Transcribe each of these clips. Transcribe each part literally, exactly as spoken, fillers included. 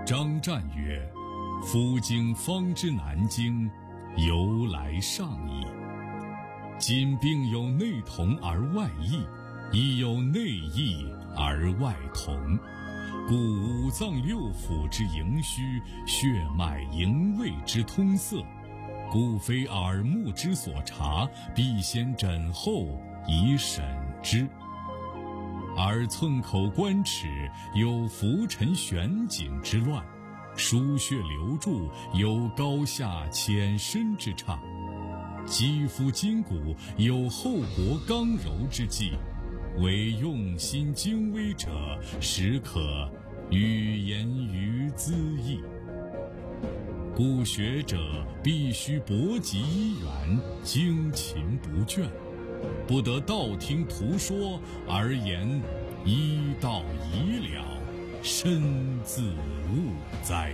张湛曰：夫经方知南京，由来上矣。今并有内同而外异，亦有内异而外同，故五脏六腑之营虚，血脉营卫之通塞，故非耳目之所察，必先诊后以审之。而寸口关齿有浮沉悬紧之乱，输血流注有高下浅深之差，肌肤筋骨有厚薄刚柔之际，唯用心精微者，实可语言于兹义。故学者必须博极医源，精勤不倦，不得道听途说而言医道已了，身自误哉。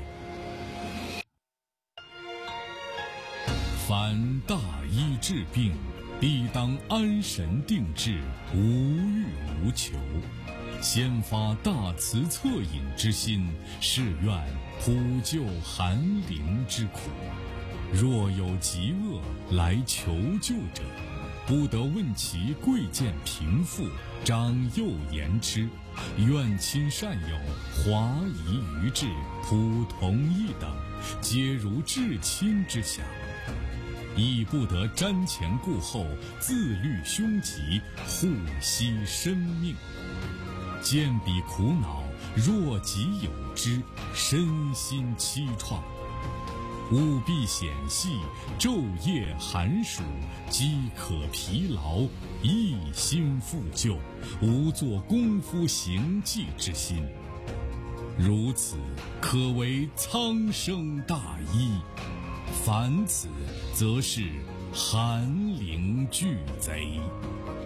凡大医治病，必当安神定志，无欲无求，先发大慈恻隐之心，是愿普救寒灵之苦。若有疾厄来求救者，不得问其贵贱贫富，长幼言之，怨亲善友，华夷愚智，普同一等，皆如至亲之想，亦不得瞻前顾后，自虑凶吉，护惜生命。见彼苦恼，若己有之，身心凄怆，务必显细，昼夜寒暑，饥渴疲劳，一心复救，无做功夫行迹之心。如此，可为苍生大医。凡此，则是寒灵俱贼。